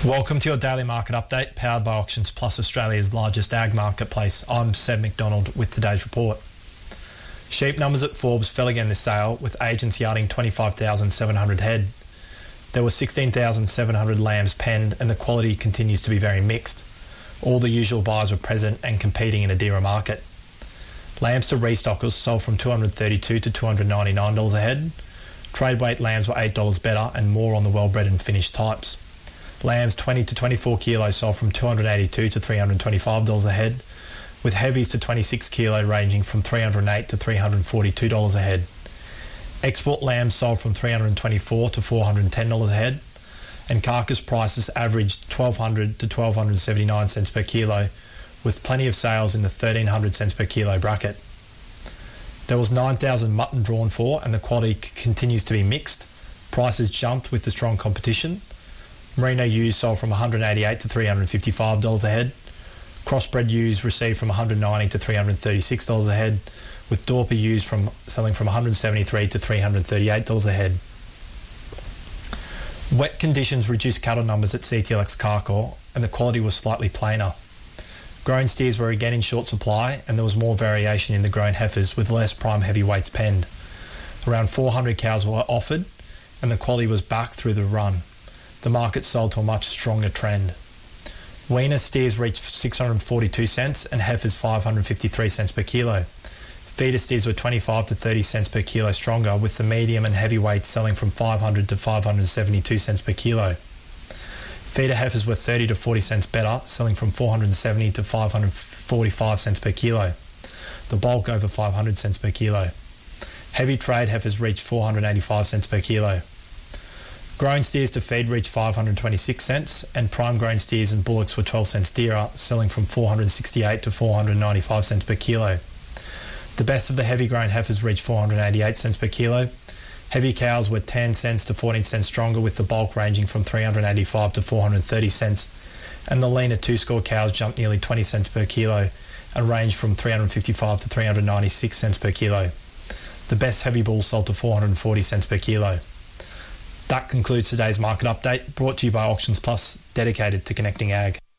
Welcome to your daily market update, powered by Auctions Plus, Australia's largest ag marketplace. I'm Seb McDonald with today's report. Sheep numbers at Forbes fell again this sale, with agents yarding 25,700 head. There were 16,700 lambs penned, and the quality continues to be very mixed. All the usual buyers were present and competing in a dearer market. Lambs to restockers sold from $232 to $299 a head. Trade weight lambs were $8 better and more on the well-bred and finished types. Lambs 20 to 24 kilos sold from $282 to $325 a head, with heavies to 26 kilo ranging from $308 to $342 a head. Export lambs sold from $324 to $410 a head, and carcass prices averaged $1,200 to $1,279 per kilo, with plenty of sales in the $1,300 per kilo bracket. There was 9,000 mutton drawn for, and the quality continues to be mixed. Prices jumped with the strong competition. Merino ewes sold from $188 to $355 a head. Crossbred ewes received from $190 to $336 a head, with Dorper ewes selling from $173 to $338 a head. Wet conditions reduced cattle numbers at CTLX Carcoar, and the quality was slightly plainer. Grown steers were again in short supply, and there was more variation in the grown heifers with less prime heavyweights penned. Around 400 cows were offered, and the quality was back through the run. The market sold to a much stronger trend. Weaner steers reached 642 cents and heifers 553 cents per kilo. Feeder steers were 25 to 30 cents per kilo stronger, with the medium and heavyweights selling from 500 to 572 cents per kilo. Feeder heifers were 30 to 40 cents better, selling from 470 to 545 cents per kilo. The bulk over 500 cents per kilo. Heavy trade heifers reached 485 cents per kilo. Grown steers to feed reached 526 cents, and prime grown steers and bullocks were 12 cents dearer, selling from 468 to 495 cents per kilo. The best of the heavy grown heifers reached 488 cents per kilo. Heavy cows were 10 cents to 14 cents stronger, with the bulk ranging from 385 to 430 cents, and the leaner two-score cows jumped nearly 20 cents per kilo and ranged from 355 to 396 cents per kilo. The best heavy bulls sold to 440 cents per kilo. That concludes today's market update, brought to you by Auctions Plus, dedicated to connecting ag.